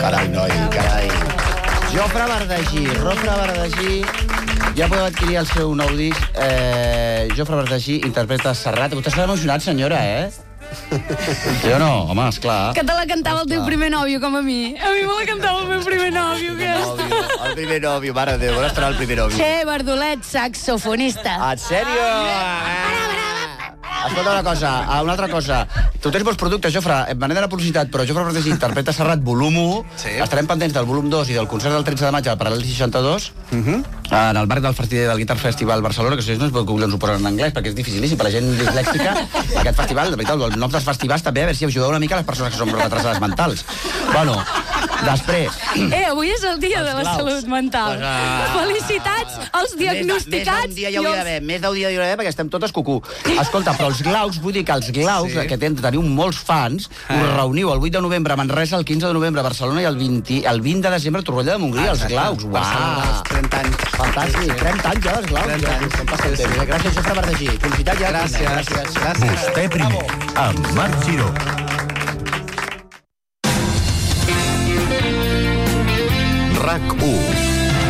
Carai, noi, carai. Jofre Bardagí, ja podeu adquirir el seu nou disc. Jofre Bardagí interpreta Serrat. Vostè està emocionat, senyora, Jo no, home, esclar. Que te la cantava el teu primer nòvio, com a mi. A mi me la cantava el meu primer nòvio. El primer nòvio, mare de Déu, on estarà el primer nòvio? Che, Bardolet, saxofonista. En sèrio? Escolta una altra cosa. Tu tens molts productes, Jofre, venent de la publicitat, però Jofre Bardagí interpreta Serrat volum 1. Sí. Estarem pendents del volum 2 i del concert del 13 de maig al Paral·lel 62, en el marc del Guitar Festival Barcelona, que no es pot collons ho posen en anglès, perquè és dificilíssim per la gent dislèxica. Aquest festival, de veritat, el nom dels festivals també, a veure si ajudeu una mica les persones que són retrasades mentals. Bueno, després... Avui és el dia de la salut mental. Felicitats als diagnosticats. Més d'un dia hi haurà perquè estem totes cucú. Escolta, però els glaus, vull dir que els glaus, que teniu molts fans, us reuniu el 8 de novembre a Manresa, el 15 de novembre a Barcelona i el 20 de desembre a Torroella de Montgrí, els glaus. Uau! 30 anys. Fantàstic, 30 anys ja, els glaus. Gràcies, Jofre Bardagí. Felicitats ja. Gràcies. Vostè primer, amb Marc Giró. RAC1.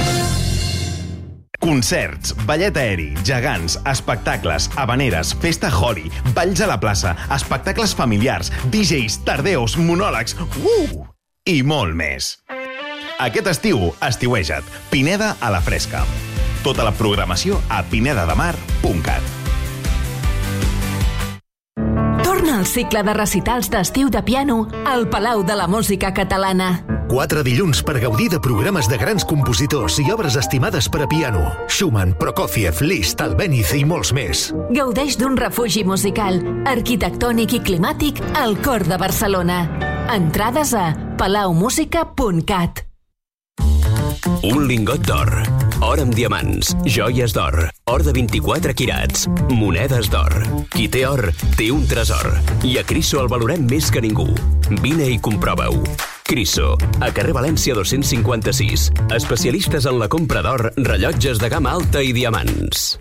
Concerts, ballet aeri, gegants, espectacles, habaneres, festa Holi, balls a la plaça, espectacles familiars, DJs, tardeos, monòlegs, i molt més. Aquest estiu, estiueja't. Pineda a la fresca. Tota la programació a pinedademar.cat. Torna al cicle de recitals d'estiu de piano al Palau de la Música Catalana. 4 dilluns per gaudir de programes de grans compositors i obres estimades per a piano. Schumann, Prokofiev, Liszt, Albéniz i molts més. Gaudeix d'un refugi musical, arquitectònic i climàtic al cor de Barcelona. Entrades a palaumusica.cat. Un lingot d'or, or amb diamants, joies d'or, or de 24 quirats, monedes d'or. Qui té or, té un tresor. I a Criso el valorem més que ningú. Vine i comprova-ho. Criso, a carrer València 256. Especialistes en la compra d'or, rellotges de gamma alta i diamants.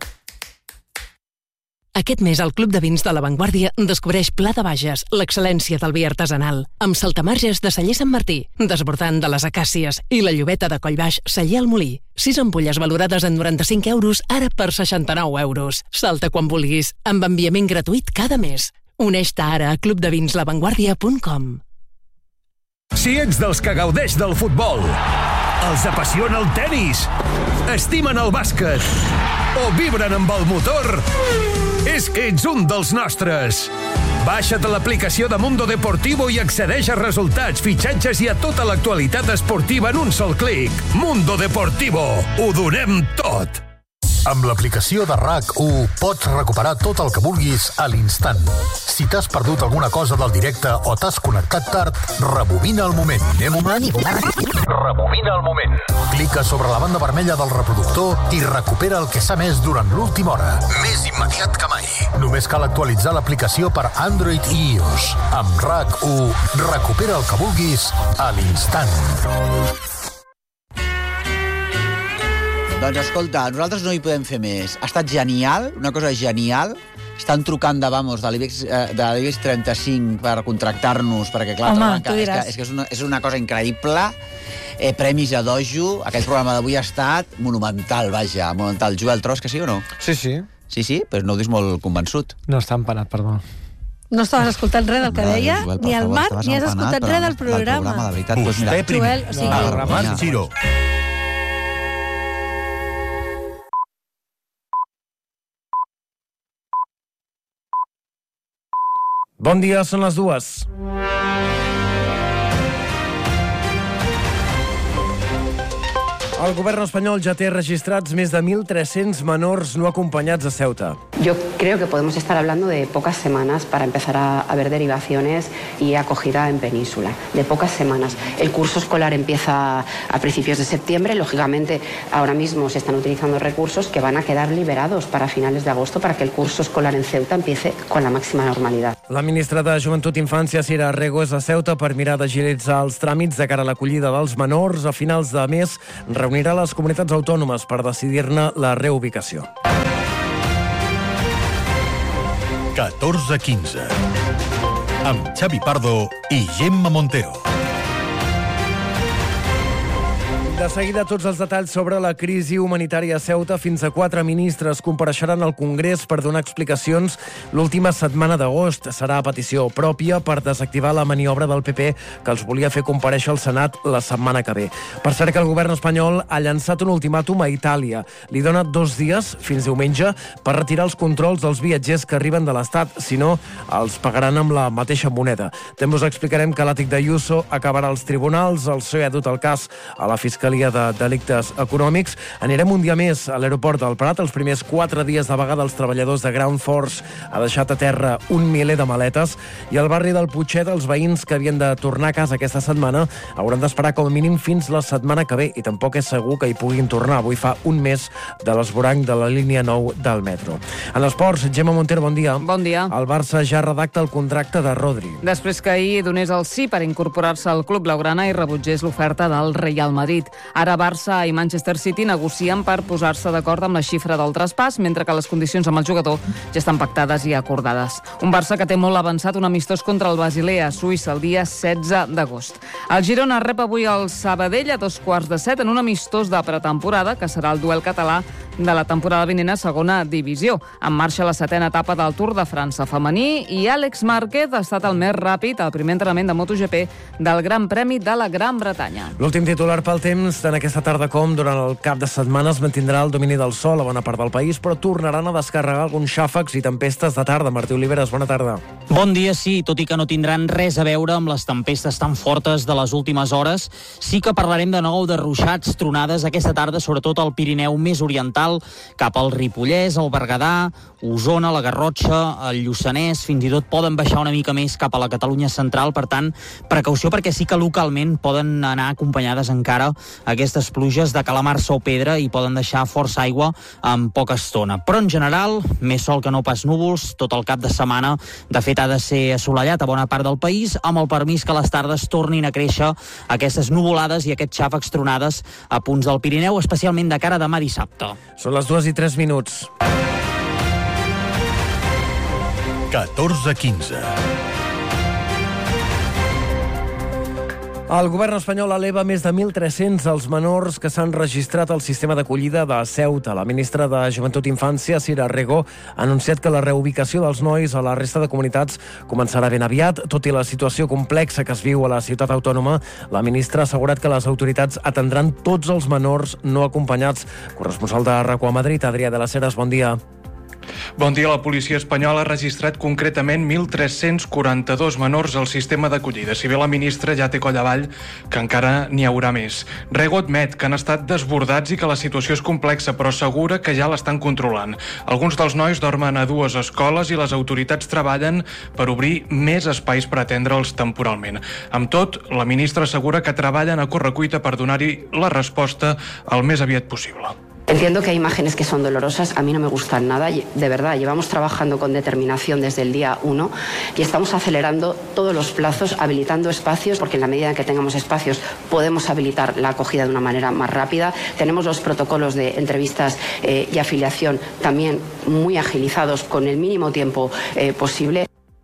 Aquest mes, el Club de Vins de La Vanguardia descobreix Pla de Bages, l'excel·lència del vi artesanal, amb saltamarges de Celler Sant Martí, desbordant de les acàcies, i la llobeta de Collbaix, Celler al Molí. 6 ampolles valorades en 95 euros, ara per 69 euros. Salta quan vulguis, amb enviament gratuït cada mes. Uneix-te ara a clubdevinslavanguardia.com. Si ets dels que gaudeix del futbol, els apassiona el tenis, estimen el bàsquet o vibren amb el motor, és que ets un dels nostres. Baixa't l'aplicació de Mundo Deportivo i accedeix a resultats, fitxatges i a tota l'actualitat esportiva en un sol clic. Mundo Deportivo. Ho donem tot. Amb l'aplicació de RAC1 pots recuperar tot el que vulguis a l'instant. Si t'has perdut alguna cosa del directe o t'has connectat tard, rebobina el moment. Rebobina el moment. Clica sobre la banda vermella del reproductor i recupera el que s'ha emès durant l'última hora. Més immediat que mai. Només cal actualitzar l'aplicació per Android i iOS. Amb RAC1, recupera el que vulguis a l'instant. Doncs escolta, nosaltres no hi podem fer més. Ha estat genial, una cosa genial. Estan trucant de l'IBEX 35 per contractar-nos, perquè clar, és que és una cosa increïble. Premis a dojo. Aquell programa d'avui ha estat monumental, vaja, monumental. Joel Tros, que sí o no? Sí. Sí? Però no ho dius molt convençut. No està empanat, perdó. No estaves escoltant res del que deia, ni el Marc, ni has escoltat res del programa. Vostè primer, amb Marc Giró. Bon dia, són les 2. El govern espanyol ja té registrats més de 1.300 menors no acompanyats a Ceuta. Yo creo que podemos estar hablando de pocas semanas para empezar a ver derivaciones y acogida en Península. De pocas semanas. El curso escolar empieza a principios de septiembre. Lógicamente, ahora mismo se están utilizando recursos que van a quedar liberados para finales de agosto para que el curso escolar en Ceuta empiece con la máxima normalidad. La ministra de Joventut i Infància, Sira Rego, és a Ceuta per mirar d'agilitzar els tràmits de cara a l'acollida dels menors. A finals de mes reunirà les comunitats autònomes per decidir-ne la reubicació. 14:15 amb Xavi Pardo i Gemma Montero. de seguida tots els detalls sobre la crisi humanitària a Ceuta. Fins a 4 ministres compareixeran al Congrés per donar explicacions l'última setmana d'agost. Serà a petició pròpia per desactivar la maniobra del PP que els volia fer comparèixer al Senat la setmana que ve. Per cert que el govern espanyol ha llançat un ultimàtum a Itàlia. Li dona 2 dies, fins diumenge, per retirar els controls dels viatgers que arriben de l'Estat. Si no, els pagaran amb la mateixa moneda. També us explicarem que l'àtic d'Ayuso acabarà als tribunals. El PSOE ha dut el cas a la Fiscalia de Delictes Econòmics. Anirem un dia més a l'aeroport del Prat. Els primers 4 dies de vaga dels treballadors de Ground Force ha deixat a terra 1 miler de maletes i al barri del Putxet els veïns que havien de tornar a casa aquesta setmana hauran d'esperar com a mínim fins la setmana que ve i tampoc és segur que hi puguin tornar. Avui fa un mes de l'esvoranc de la línia 9 del metro. En esports, Gemma Montero, bon dia. Bon dia. El Barça ja redacta el contracte de Rodri. Després que ahir donés el sí per incorporar-se al club blaugrana i rebutgés l'oferta del Real Madrid. Ara Barça i Manchester City negocien per posar-se d'acord amb la xifra del traspàs, mentre que les condicions amb el jugador ja estan pactades i acordades. Un Barça que té molt avançat un amistós contra el Basilea, a Suïssa, el dia 16 d'agost. El Girona rep avui el Sabadell a 6:45 en un amistós de pretemporada, que serà el duel català de la temporada vinent a segona divisió. En marxa la 7ª etapa del Tour de França femení i Àlex Márquez ha estat el més ràpid al primer entrenament de MotoGP del Gran Premi de la Gran Bretanya. L'últim titular pel temps, tant aquesta tarda com durant el cap de setmana es mantindrà el domini del sol a bona part del país, però tornaran a descarregar alguns xàfecs i tempestes de tarda. Martí Oliveres, bona tarda. Bon dia, sí, tot i que no tindran res a veure amb les tempestes tan fortes de les últimes hores, sí que parlarem de nou de ruixats, tronades aquesta tarda, sobretot al Pirineu més oriental, cap al Ripollès, el Berguedà, Osona, la Garrotxa, el Lluçanès, fins i tot poden baixar una mica més cap a la Catalunya central, per tant, precaució perquè sí que localment poden anar acompanyades encara aquestes pluges de calamarsa o pedra i poden deixar força aigua en poca estona. Però en general, més sol que no pas núvols, tot el cap de setmana, de fet ha de ser assolellat a bona part del país, amb el permís que a les tardes tornin a créixer aquestes nuvolades i aquests xàfecs tronades a punts del Pirineu, especialment de cara a demà dissabte. Són les 2:03. 14:15. El govern espanyol eleva més de 1.300 els menors que s'han registrat al sistema d'acollida de Ceuta. La ministra de Joventut i Infància, Sira Rego, ha anunciat que la reubicació dels nois a la resta de comunitats començarà ben aviat. Tot i la situació complexa que es viu a la ciutat autònoma, la ministra ha assegurat que les autoritats atendran tots els menors no acompanyats. Corresponsal de RAC1 a Madrid, Adrià de las Heras, bon dia. Bon dia. La policia espanyola ha registrat concretament 1.342 menors al sistema d'acollida. Si bé la ministra ja té coll avall, que encara n'hi haurà més. Rego admet que han estat desbordats i que la situació és complexa, però assegura que ja l'estan controlant. Alguns dels nois dormen a 2 escoles i les autoritats treballen per obrir més espais per atendre'ls temporalment. Amb tot, la ministra assegura que treballen a correcuita per donar-hi la resposta el més aviat possible. Entiendo que hay imágenes que son dolorosas, a mí no me gustan nada, de verdad, llevamos trabajando con determinación desde el día 1 y estamos acelerando todos los plazos, habilitando espacios, porque en la medida en que tengamos espacios podemos habilitar la acogida de una manera más rápida. Tenemos los protocolos de entrevistas y afiliación también muy agilizados con el mínimo tiempo posible.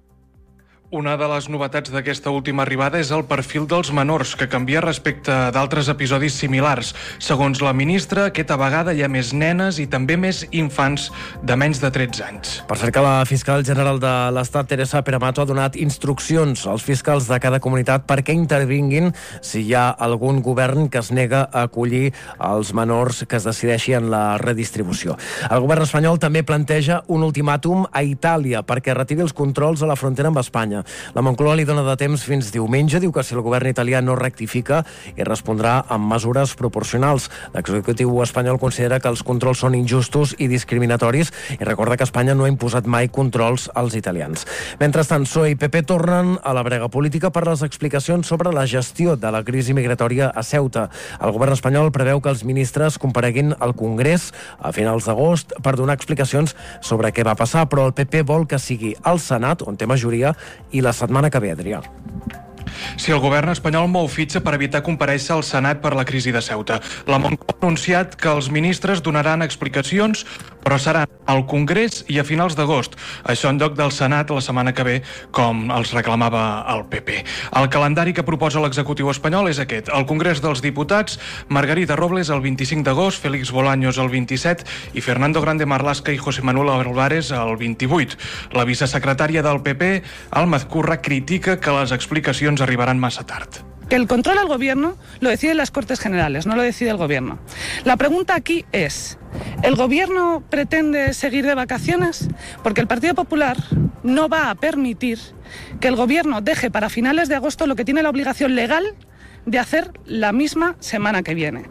Una de les novetats d'aquesta última arribada és el perfil dels menors, que canvia respecte d'altres episodis similars. Segons la ministra, aquesta vegada hi ha més nenes i també més infants de menys de 13 anys. Per cert que la fiscal general de l'Estat, Teresa Peramato, ha donat instruccions als fiscals de cada comunitat perquè intervinguin si hi ha algun govern que es nega a acollir els menors que es decideixi en la redistribució. El govern espanyol també planteja un ultimàtum a Itàlia perquè retiri els controls a la frontera amb Espanya. La Moncloa li dona de temps fins diumenge, diu que si el govern italià no rectifica i respondrà amb mesures proporcionals. L'executiu espanyol considera que els controls són injustos i discriminatoris i recorda que Espanya no ha imposat mai controls als italians. Mentrestant, PSOE i PP tornen a la brega política per les explicacions sobre la gestió de la crisi migratòria a Ceuta. El govern espanyol preveu que els ministres compareguin al Congrés a finals d'agost per donar explicacions sobre què va passar, però el PP vol que sigui al Senat, on té majoria, i la setmana que ve, Adrià. Si el govern espanyol mou fitxa per evitar comparèixer al Senat per la crisi de Ceuta. La Moncloa ha anunciat que els ministres donaran explicacions, però serà al Congrés i a finals d'agost. Això en lloc del Senat la setmana que ve, com els reclamava el PP. El calendari que proposa l'executiu espanyol és aquest. Al Congrés dels Diputats, Margarita Robles el 25 d'agost, Félix Bolaños el 27 i Fernando Grande Marlaska i José Manuel Álvarez el 28. La vicesecretària del PP, Alma Ezcurra, critica que les explicacions arribaran massa tard. Que el control al gobierno lo deciden las Cortes Generales, no lo decide el gobierno. La pregunta aquí es, ¿el gobierno pretende seguir de vacaciones? Porque el Partido Popular no va a permitir que el gobierno deje para finales de agosto lo que tiene la obligación legal de hacer la misma semana que viene.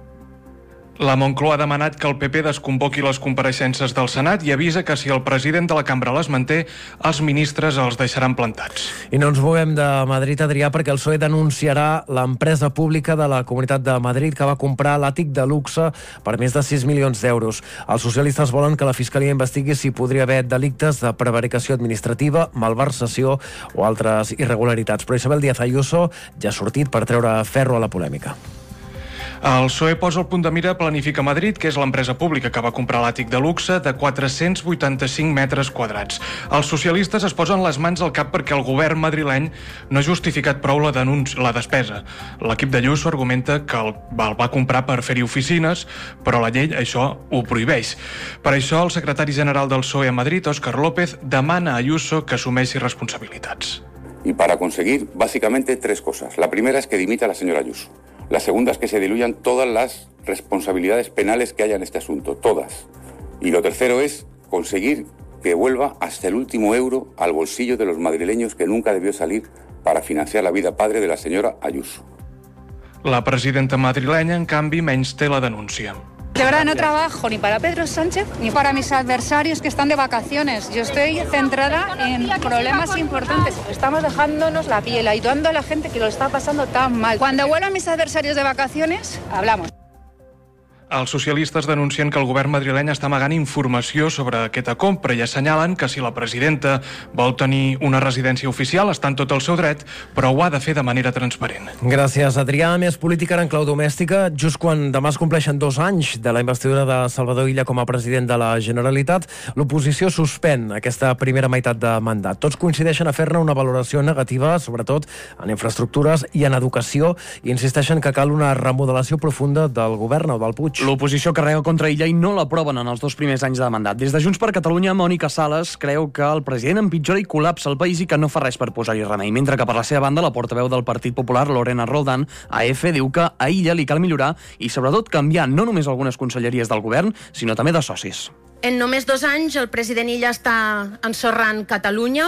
La Moncloa ha demanat que el PP desconvoqui les compareixences del Senat i avisa que si el president de la cambra les manté, els ministres els deixaran plantats. I no ens movem de Madrid, Adrià, perquè el PSOE denunciarà l'empresa pública de la Comunitat de Madrid que va comprar l'àtic de luxe per més de 6 milions d'euros. Els socialistes volen que la Fiscalia investigui si podria haver delictes de prevaricació administrativa, malversació o altres irregularitats. Però Isabel Díaz Ayuso ja ha sortit per treure ferro a la polèmica. El PSOE posa el punt de mira a Planifica Madrid, que és l'empresa pública que va comprar l'àtic de luxe de 485 metres quadrats. Els socialistes es posen les mans al cap perquè el govern madrileny no ha justificat prou la despesa. L'equip de Ayuso argumenta que el va comprar per fer-hi oficines, però la llei això ho prohibeix. Per això, el secretari general del PSOE a Madrid, Óscar López, demana a Ayuso que assumeixi responsabilitats. Y para conseguir, básicamente, 3 cosas. La primera es que dimita a la señora Ayuso. La segunda es que se diluyan todas las responsabilidades penales que haya en este asunto, todas. Y lo tercero es conseguir que vuelva hasta el último euro al bolsillo de los madrileños que nunca debió salir para financiar la vida padre de la señora Ayuso. La presidenta madrilenya, en canvi, menysté la denúncia. De verdad, no trabajo ni para Pedro Sánchez ni para mis adversarios que están de vacaciones. Yo estoy centrada en problemas importantes. Estamos dejándonos la piel, ayudando a la gente que lo está pasando tan mal. Cuando vuelvan mis adversarios de vacaciones, hablamos. Els socialistes denuncien que el govern madrileny està amagant informació sobre aquesta compra i assenyalen que si la presidenta vol tenir una residència oficial està en tot el seu dret, però ho ha de fer de manera transparent. Gràcies, Adrià. Més política en clau domèstica. Just quan demà es compleixen 2 anys de la investidura de Salvador Illa com a president de la Generalitat, l'oposició suspèn aquesta primera meitat de mandat. Tots coincideixen a fer-ne una valoració negativa, sobretot en infraestructures i en educació, i insisteixen que cal una remodelació profunda del govern o del Puig. L'oposició carrega contra Illa i no l'aproven en els 2 primers anys de mandat. Des de Junts per Catalunya, Mònica Sales creu que el president empitjora i col·lapsa el país i que no fa res per posar-hi remei, mentre que per la seva banda la portaveu del Partit Popular, Lorena Roldán, a EFE, diu que a Illa li cal millorar i sobretot canviar no només algunes conselleries del govern, sinó també de socis. En només 2 anys el president Illa està ensorrant Catalunya,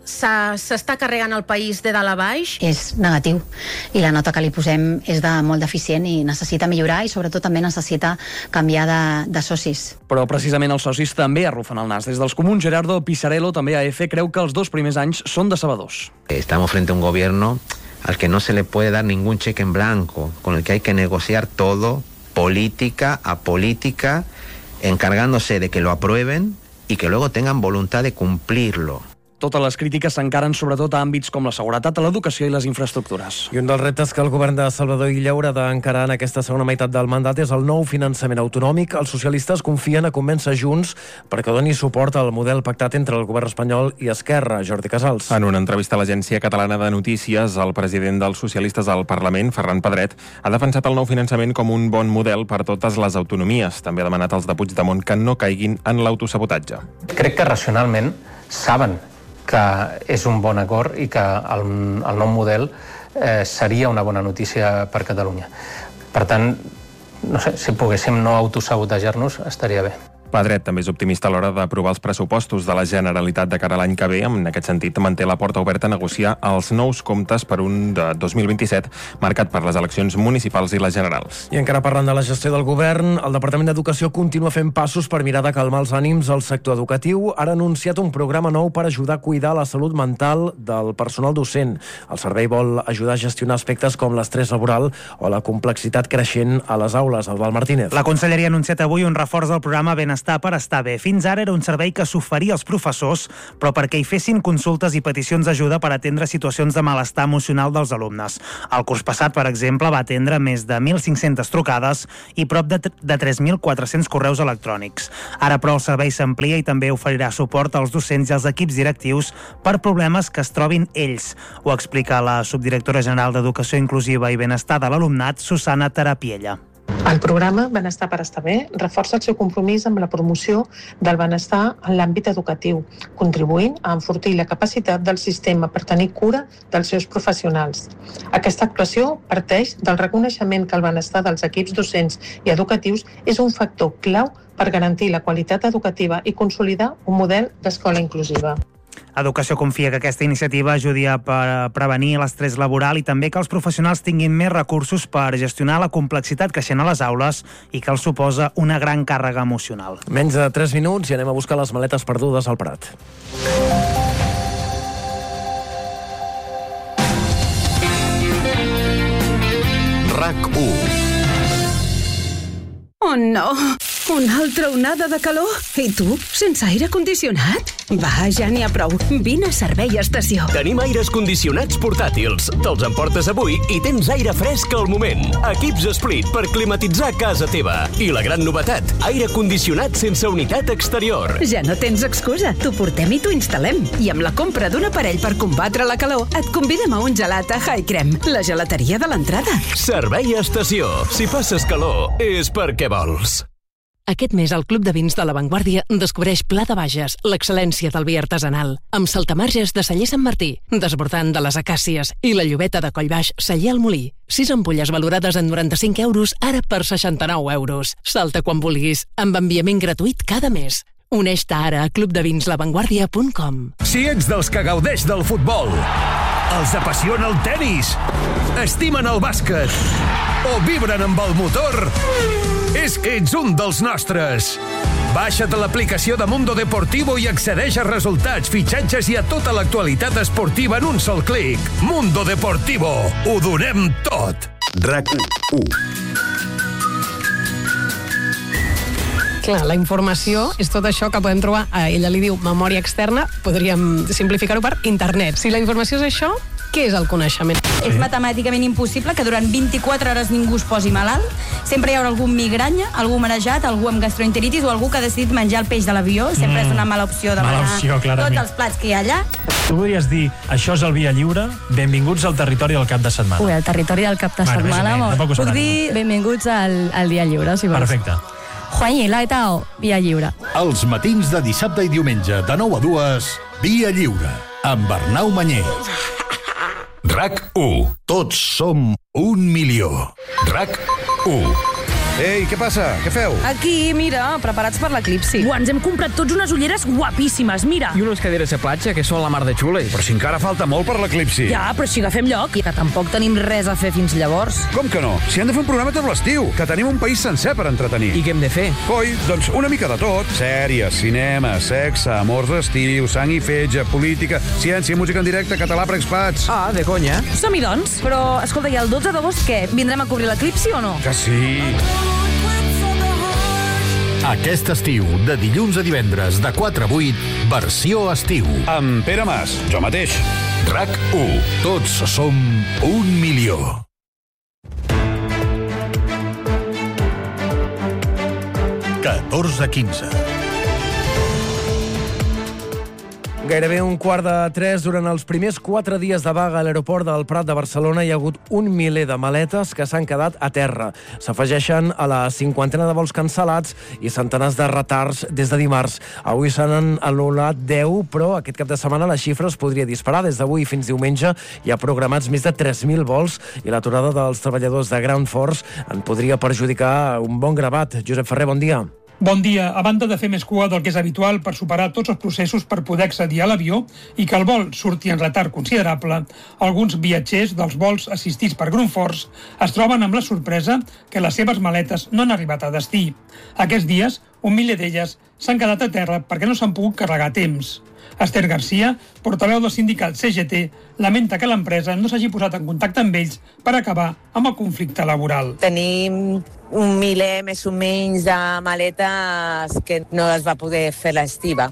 s'està carregant el país de dalt a baix. És negatiu i la nota que li posem és de molt deficient i necessita millorar i sobretot també necessita canviar de socis. Però precisament els socis també arrufen el nas. Des dels comuns, Gerardo Pisarello, també a EFE, creu que els 2 primers anys són decebedors. Estamos frente a un gobierno al que no se le puede dar ningún cheque en blanco, con el que hay que negociar todo, política a política, encargándose de que lo aprueben y que luego tengan voluntad de cumplirlo. Totes les crítiques s'encaren sobretot a àmbits com la seguretat, l'educació i les infraestructures. I un dels reptes que el govern de Salvador Illa haurà d'encarar en aquesta segona meitat del mandat és el nou finançament autonòmic. Els socialistes confien a convèncer Junts perquè doni suport al model pactat entre el govern espanyol i Esquerra. Jordi Casals. En una entrevista a l'Agència Catalana de Notícies, el president dels socialistes al Parlament, Ferran Pedret, ha defensat el nou finançament com un bon model per totes les autonomies. També ha demanat als de Puigdemont que no caiguin en l'autosabotatge. Crec que racionalment saben que és un bon acord i que el nou model seria una bona notícia per Catalunya. Per tant, no sé, si poguéssim no autosabotejar-nos, estaria bé. Pedret també és optimista a l'hora d'aprovar els pressupostos de la Generalitat de cara a l'any que ve. En aquest sentit, manté la porta oberta a negociar els nous comptes per un de 2027 marcat per les eleccions municipals i les generals. I encara parlant de la gestió del govern, el Departament d'Educació continua fent passos per mirar de calmar els ànims al sector educatiu. Ha anunciat un programa nou per ajudar a cuidar la salut mental del personal docent. El servei vol ajudar a gestionar aspectes com l'estrès laboral o la complexitat creixent a les aules. Albal Martínez. La Conselleria ha anunciat avui un reforç del programa Benestar Benestar per estar bé. Fins ara era un servei que s'oferia als professors, però perquè hi fessin consultes i peticions d'ajuda per atendre situacions de malestar emocional dels alumnes. El curs passat, per exemple, va atendre més de 1.500 trucades i prop de 3.400 correus electrònics. Ara, però, el servei s'amplia i també oferirà suport als docents i als equips directius per problemes que es trobin ells. Ho explica la subdirectora general d'Educació Inclusiva i Benestar de l'Alumnat, Susana Tarapiella. El programa Benestar per estar bé reforça el seu compromís amb la promoció del benestar en l'àmbit educatiu, contribuint a enfortir la capacitat del sistema per tenir cura dels seus professionals. Aquesta actuació parteix del reconeixement que el benestar dels equips docents i educatius és un factor clau per garantir la qualitat educativa i consolidar un model d'escola inclusiva. Educació confia que aquesta iniciativa ajudi a prevenir l'estrès laboral i també que els professionals tinguin més recursos per gestionar la complexitat creixent a les aules i que els suposa una gran càrrega emocional. Menys de 3 minuts i anem a buscar les maletes perdudes al Prat. RAC1. Oh, no! Una altra onada de calor? I tu, sense aire condicionat? Va, ja n'hi ha prou. Vine a Servei Estació. Tenim aires condicionats portàtils. Te'ls emportes avui i tens aire fresc al moment. Equips Split per climatitzar casa teva. I la gran novetat, aire condicionat sense unitat exterior. Ja no tens excusa. T'ho portem i t'ho instal·lem. I amb la compra d'un aparell per combatre la calor, et convidem a un gelat a High Crem, la gelateria de l'entrada. Servei Estació. Si passes calor, és perquè vols. Aquest mes el Club de Vins de La Vanguardia descobreix Pla de Bages, l'excel·lència del vi artesanal, amb saltamarges de Celler Sant Martí, desbordant de les acàcies i la llobeta de Collbaix, Celler al Molí. 6 ampolles valorades en 95 euros, ara per 69 euros. Salta quan vulguis, amb enviament gratuït cada mes. Uneix-te ara a clubdevins.lavanguardia.com. Si ets dels que gaudeix del futbol, els apassiona el tennis, estimen el bàsquet o vibren amb el motor, és que ets un dels nostres. Baixa't l'aplicació de Mundo Deportivo i accedeix a resultats, fitxatges i a tota l'actualitat esportiva en un sol clic. Mundo Deportivo. Ho donem tot. RAC1. Clar, la informació és tot això que podem trobar, ella li diu memòria externa, podríem simplificar-ho per internet. Si la informació és això, què és el coneixement? És matemàticament impossible que durant 24 hores ningú es posi malalt. Sempre hi haurà algun migranya, algú marejat, algú amb gastroenteritis o algú que ha decidit menjar el peix de l'avió. Sempre és una mala opció demanar tots els plats que hi ha allà. Tu podries dir, això és el Via Lliure, benvinguts al territori del cap de setmana. Ui, el territori del cap de setmana. Puc dir benvinguts al Dia Lliure, si vols. Perfecte. Juan i Laetao, Via Lliure. Els matins de dissabte i diumenge, de 9 a 2, Via Lliure, amb Arnau Manyer. RAC1. Tots som 1 milió. RAC1. Ei, què passa? Què feu? Aquí, mira, preparats per l'eclipsi. Uau, ens hem comprat tots unes ulleres guapíssimes, mira. I unes caderes de platja que són la mar de xules. Però si encara falta molt per l'eclipsi. Ja, però si agafem lloc. I que tampoc tenim res a fer fins llavors. Com que no? Si han de fer un programa tot l'estiu, que tenim un país sencer per entretenir. I què hem de fer? Coi, doncs una mica de tot. Sèries, cinema, sexe, amors d'estiu, sang i fetge, política, ciència, música en directe, català per expats. Ah, de conya. Som-hi, doncs. Però, escolta, i el 12 d'agost què? Vindrem a cobrir l'eclipsi o no? Que sí. Aquest estiu, de dilluns a divendres, de 4 a 8, versió estiu. Amb Pere Mas, jo mateix. RAC1. Tots som 1 milió. (14:15). Gairebé 2:45 durant els primers 4 dies de vaga a l'aeroport del Prat de Barcelona hi ha hagut 1 miler de maletes que s'han quedat a terra. S'afegeixen a la 50ena de vols cancel·lats i centenars de retards des de dimarts. Avui s'han anul·lat 10, però aquest cap de setmana la xifra es podria disparar. Des d'avui fins diumenge hi ha programats més de 3.000 vols i l'aturada dels treballadors de Ground Force en podria perjudicar un bon gravat. Josep Ferrer, bon dia. Bon dia. A banda de fer més cua del que és habitual per superar tots els processos per poder accedir a l'avió i que el vol surti en retard considerable, alguns viatgers dels vols assistits per Ground Force es troben amb la sorpresa que les seves maletes no han arribat a destí. Aquests dies, 1 miler d'elles s'han quedat a terra perquè no s'han pogut carregar a temps. Esther Garcia, portaveu del sindicat CGT, lamenta que l'empresa no s'hagi posat en contacte amb ells per acabar amb el conflicte laboral. Tenim un miler més o menys de maletes que no es va poder fer l'estiva.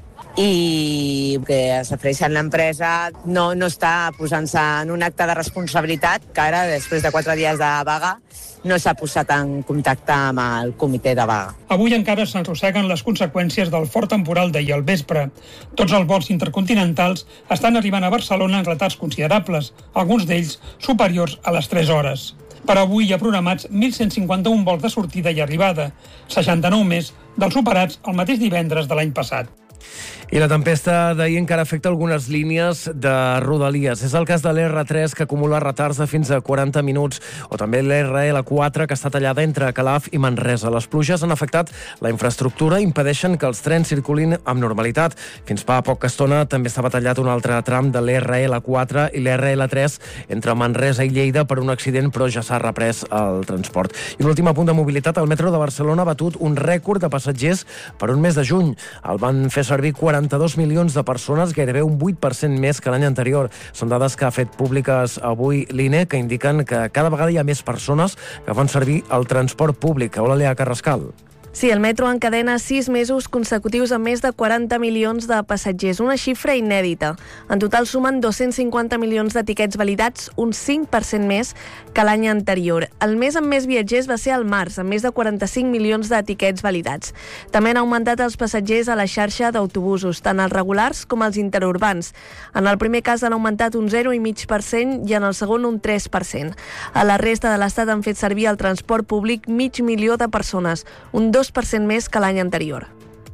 I que s'ofereixen l'empresa no està posant-se en un acte de responsabilitat que ara, després de 4 dies de vaga, no s'ha posat en contacte amb el comitè de vaga. Avui encara s'arrosseguen les conseqüències del fort temporal d'ahir al vespre. Tots els vols intercontinentals estan arribant a Barcelona en retards considerables, alguns d'ells superiors a les 3 hores. Per avui hi ha programats 1.151 vols de sortida i arribada, 69 més dels superats el mateix divendres de l'any passat. I la tempesta d'ahir encara afecta algunes línies de Rodalies. És el cas de l'R3, que acumula retards de fins a 40 minuts, o també l'RL4, que està tallada entre Calaf i Manresa. Les pluges han afectat la infraestructura i impedeixen que els trens circulin amb normalitat. Fins fa poca estona també estava tallat un altre tram de l'RL4 i l'RL3 entre Manresa i Lleida per un accident, però ja s'ha reprès el transport. I un últim apunt de mobilitat, el metro de Barcelona ha batut un rècord de passatgers per un mes de juny. El van fer servir 42 milions de persones, gairebé un 8% més que l'any anterior. Són dades que ha fet públiques avui l'INE, que indiquen que cada vegada hi ha més persones que fan servir el transport públic. Hola, Lea Carrascal. Sí, el metro encadena 6 mesos consecutius amb més de 40 milions de passatgers, una xifra inèdita. En total sumen 250 milions de tiquets validats, un 5% més que l'any anterior. El mes amb més viatgers va ser el març, amb més de 45 milions de tiquets validats. També han augmentat els passatgers a la xarxa d'autobusos, tant els regulars com els interurbans. En el primer cas han augmentat un 0,5% i en el segon un 3%. A la resta de l'Estat han fet servir el transport públic 500.000 de persones, un 2% més que l'any anterior.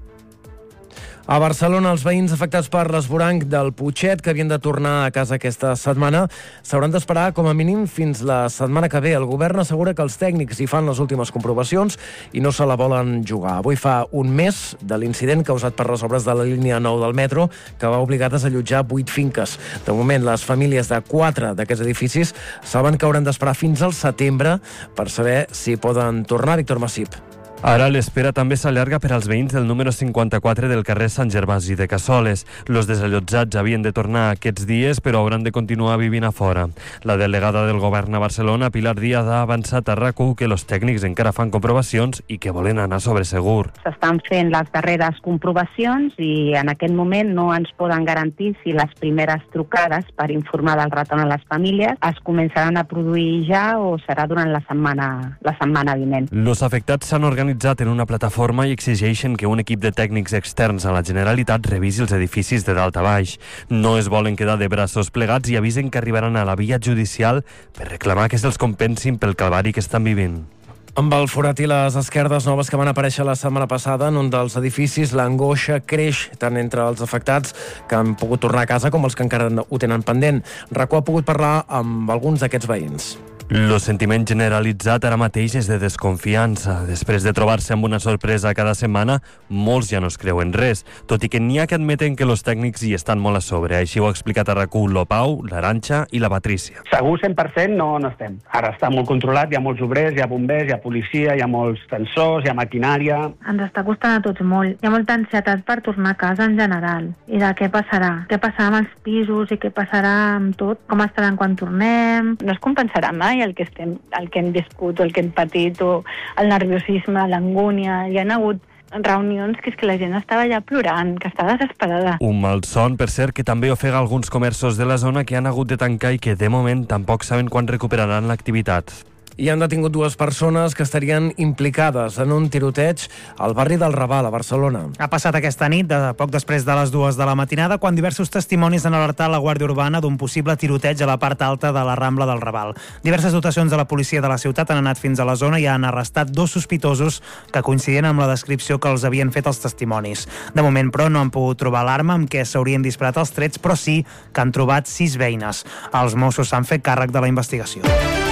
A Barcelona, els veïns afectats per l'esvoranc del Putxet, que havien de tornar a casa aquesta setmana, s'hauran d'esperar com a mínim fins la setmana que ve. El govern assegura que els tècnics hi fan les últimes comprovacions i no se la volen jugar. Avui fa un mes de l'incident causat per les obres de la línia 9 del metro, que va obligar a desallotjar 8 finques. De moment, les famílies de 4 d'aquests edificis saben que hauran d'esperar fins al setembre per saber si poden tornar. Víctor Massip. Ara l'espera també s'allarga per als veïns del número 54 del carrer Sant Gervasi de Cassoles. Los desallotjats havien de tornar aquests dies, però hauran de continuar vivint a fora. La delegada del govern a Barcelona, Pilar Díaz, ha avançat a RAC1 que els tècnics encara fan comprovacions i que volen anar sobre segur. S'estan fent les darreres comprovacions i en aquest moment no ens poden garantir si les primeres trucades per informar del retorn a les famílies es començaran a produir ja o serà durant la setmana vinent. Los afectats s'han organitzat en una plataforma i exigeixen que un equip de tècnics externs a la Generalitat revisi els edificis de dalt a baix. No es volen quedar de braços plegats i avisen que arribaran a la via judicial per reclamar que se'ls compensin pel calvari que estan vivint. Amb el forat i les esquerdes noves que van aparèixer la setmana passada en un dels edificis, l'angoixa creix tant entre els afectats que han pogut tornar a casa com els que encara ho tenen pendent. RAC1 ha pogut parlar amb alguns d'aquests veïns. El sentiment generalitzat ara mateix és de desconfiança. Després de trobar-se amb una sorpresa cada setmana, molts ja no es creuen res, tot i que n'hi ha que admeten que els tècnics hi estan molt a sobre. Així ho ha explicat a RAC1 l'Opau, l'Arantxa i la Patrícia. Segur 100% no estem. Ara està molt controlat, hi ha molts obrers, hi ha bombers, hi ha policia, hi ha molts tensors, hi ha maquinària. Ens està costant a tots molt. Hi ha molta ansietat per tornar a casa en general. I de què passarà? Què passarà amb els pisos i què passarà amb tot? Com estaran quan tornem? No es compensarà mai el que hem viscut o el que hem patit o el nerviosisme, l'angúnia. Hi ha hagut reunions que és que la gent estava ja plorant, que estava desesperada. Un malson, per cert, que també ofega alguns comerços de la zona que han hagut de tancar i que de moment tampoc saben quan recuperaran l'activitat. I han detingut 2 persones que estarien implicades en un tiroteig al barri del Raval, a Barcelona. Ha passat aquesta nit, poc després de les 2 de la matinada, quan diversos testimonis han alertat la Guàrdia Urbana d'un possible tiroteig a la part alta de la Rambla del Raval. Diverses dotacions de la policia de la ciutat han anat fins a la zona i han arrestat 2 sospitosos que coincidien amb la descripció que els havien fet els testimonis. De moment, però, no han pogut trobar l'arma amb què s'haurien disparat els trets, però sí que han trobat 6 beines. Els Mossos s'han fet càrrec de la investigació.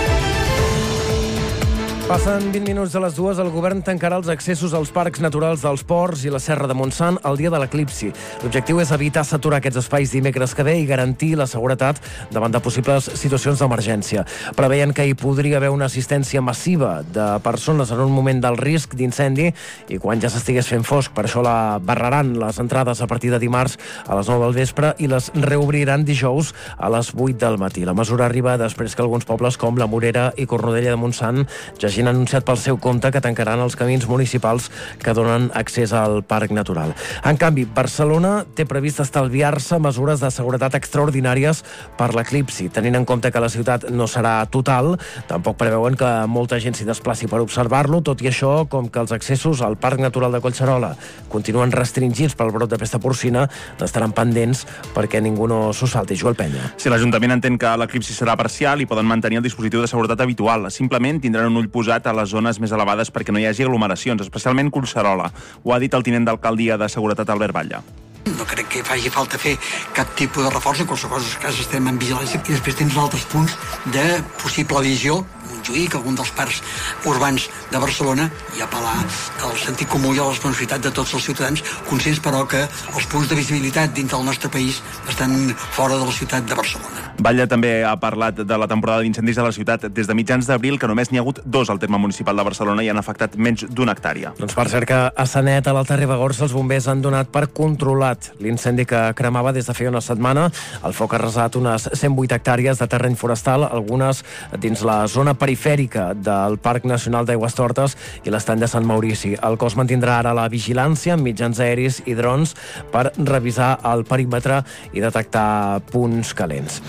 Passen 20 minuts de les 2, el govern tancarà els accessos als parcs naturals dels Ports i la Serra de Montsant el dia de l'eclipsi. L'objectiu és evitar saturar aquests espais dimecres que ve i garantir la seguretat davant de possibles situacions d'emergència. Preveien que hi podria haver una assistència massiva de persones en un moment del risc d'incendi i quan ja s'estigués fent fosc. Per això la barraran les entrades a partir de dimarts a les 9 del vespre i les reobriran dijous a les 8 del matí. La mesura arriba després que alguns pobles com la Morera i Cornudella de Montsant ja hagin anunciat pel seu compte que tancaran els camins municipals que donen accés al Parc Natural. En canvi, Barcelona té previst estalviar-se mesures de seguretat extraordinàries per l'eclipsi. Tenint en compte que la ciutat no serà total, tampoc preveuen que molta gent s'hi desplaci per observar-lo. Tot i això, com que els accessos al Parc Natural de Collserola continuen restringits pel brot de pesta porcina, estaran pendents perquè ningú no s'ho salti. Joel Penya. Si l'Ajuntament entén que l'eclipsi serà parcial i poden mantenir el dispositiu de seguretat habitual. Simplement tindran un ull posat a les zones més elevades perquè no hi hagi aglomeracions, especialment Collserola. Ho ha dit el tinent d'alcaldia de Seguretat, Albert Batlle. No crec que faci falta fer cap tipus de reforç, en qualsevol cas estem en vigilància, i després tens altres punts de possible visió, Montjuïc, algun dels parcs urbans de Barcelona, i apel·lar al sentit comú i a la responsabilitat de tots els ciutadans, conscients però que els punts de visibilitat dins del nostre país estan fora de la ciutat de Barcelona. Batlle també ha parlat de la temporada d'incendis de la ciutat des de mitjans d'abril, que només n'hi ha hagut 2 al terme municipal de Barcelona i han afectat menys d'1 hectàrea. Doncs per cert que a Sanet, a l'Alta Ribagorça, els bombers han donat per controlat l'incendi que cremava des de feia una setmana. El foc ha arrasat unes 108 hectàrees de terreny forestal, algunes dins la zona perifèrica del Parc Nacional d'Aigüestortes i l'estany de Sant Maurici. El cos mantindrà ara la vigilància amb mitjans aeris i drons per revisar el perímetre i detectar punts calents.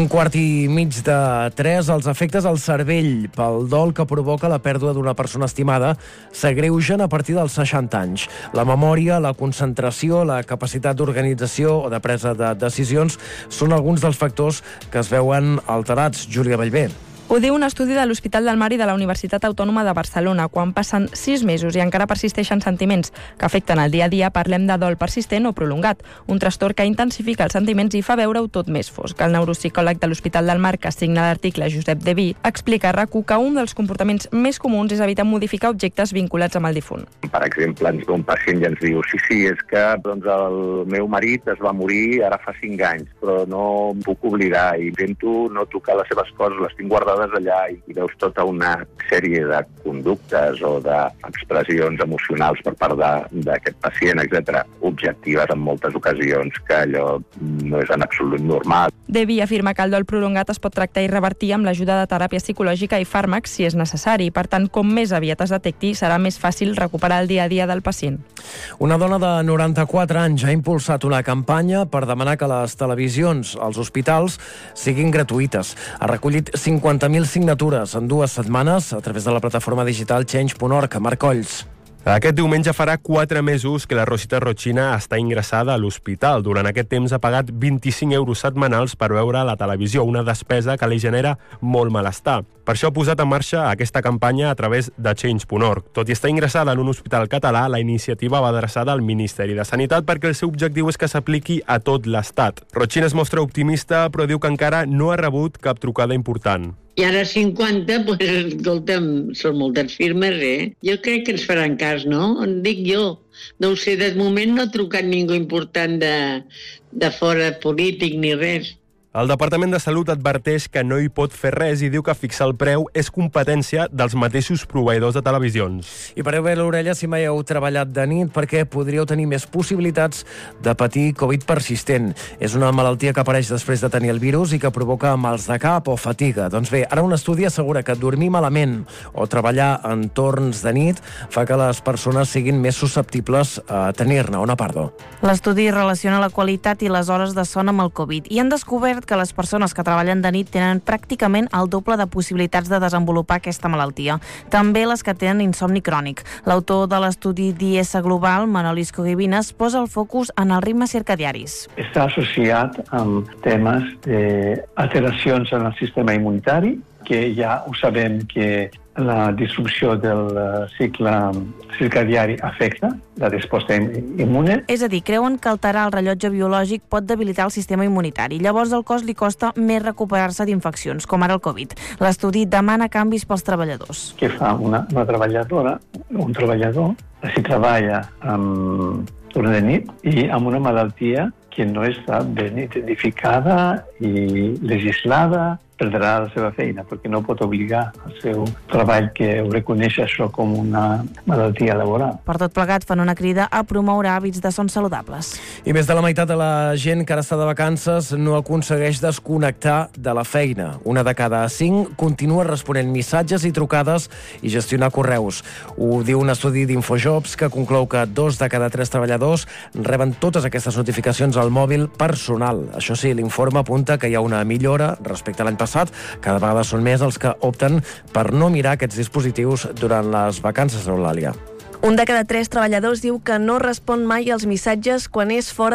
2:15, els efectes al cervell pel dol que provoca la pèrdua d'una persona estimada s'agreugen a partir dels 60 anys. La memòria, la concentració, la capacitat d'organització o de presa de decisions són alguns dels factors que es veuen alterats. Júlia Bellver. Ho diu un estudi de l'Hospital del Mar i de la Universitat Autònoma de Barcelona. Quan passen 6 mesos i encara persisteixen sentiments que afecten el dia a dia, parlem de dol persistent o prolongat, un trastorn que intensifica els sentiments i fa veure-ho tot més fosc. El neuropsicòleg de l'Hospital del Mar, que signa l'article, Josep Deví, explica a RAC1 que un dels comportaments més comuns és evitar modificar objectes vinculats amb el difunt. Per exemple, un pacient ja ens diu sí, és que el meu marit es va morir ara fa 5 anys, però no em puc oblidar i intento no tocar les seves coses, les tinc guardades allà, i veus tota una sèrie de conductes o d'expressions emocionals per part d'aquest pacient, etc., objectives en moltes ocasions, que allò no és en absolut normal. Devi afirma que el dol prolongat es pot tractar i revertir amb l'ajuda de teràpia psicològica i fàrmacs si és necessari. Per tant, com més aviat es detecti, serà més fàcil recuperar el dia a dia del pacient. Una dona de 94 anys ha impulsat una campanya per demanar que les televisions als hospitals siguin gratuïtes. Ha recollit 50.000 signatures en 2 setmanes a través de la plataforma digital change.org. Marc Colls. Aquest diumenge farà 4 mesos que la Rosita Rochina està ingressada a l'hospital. Durant aquest temps ha pagat 25 euros setmanals per veure la televisió, una despesa que li genera molt malestar. Per això ha posat en marxa aquesta campanya a través de Change.org. Tot i estar ingressada en un hospital català, la iniciativa va adreçada al Ministeri de Sanitat perquè el seu objectiu és que s'apliqui a tot l'Estat. Rochina es mostra optimista, però diu que encara no ha rebut cap trucada important. I ara 50, doncs, escolta'm, són moltes firmes, Jo crec que ens faran cas, no? En dic jo. No ho sé, de moment no ha trucat ningú important de fora polític ni res. El Departament de Salut adverteix que no hi pot fer res i diu que fixar el preu és competència dels mateixos proveïdors de televisions. I pareu bé l'orella si mai heu treballat de nit, perquè podríeu tenir més possibilitats de patir Covid persistent. És una malaltia que apareix després de tenir el virus i que provoca mals de cap o fatiga. Doncs bé, ara un estudi assegura que dormir malament o treballar en torns de nit fa que les persones siguin més susceptibles a tenir-ne. Ona Pardo. L'estudi relaciona la qualitat i les hores de son amb el Covid i han descobert que les persones que treballen de nit tenen pràcticament el doble de possibilitats de desenvolupar aquesta malaltia. També les que tenen insomni crònic. L'autor de l'estudi d'IS Global, Manolis Coguibinas, posa el focus en els ritmes circadiaris. Està associat amb temes d'alteracions en el sistema immunitari, que ja ho sabem que la disrupció del cicle circadiari afecta la resposta immune. És a dir, creuen que alterar el rellotge biològic pot debilitar el sistema immunitari. Llavors al cos li costa més recuperar-se d'infeccions, com ara el Covid. L'estudi demana canvis pels treballadors. Què fa una treballadora, un treballador, si treballa amb torn de nit i amb una malaltia que no està ben identificada i legislada, perdrà la seva feina, perquè no pot obligar el seu treball que ho reconeix això com una malaltia laboral. Per tot plegat, fan una crida a promoure hàbits de son saludables. I més de la meitat de la gent que ara està de vacances no aconsegueix desconnectar de la feina. 1 de cada 5 continua responent missatges i trucades i gestionar correus. Ho diu un estudi d'Infojobs que conclou que 2 de cada 3 treballadors reben totes aquestes notificacions al mòbil personal. Això sí, l'informe apunta que hi ha una millora respecte a l'any passat. Cada vegada són més els que opten per no mirar aquests dispositius durant les vacances, Eulàlia. 1 de cada 3 treballadors diu que no respon mai als missatges quan és fora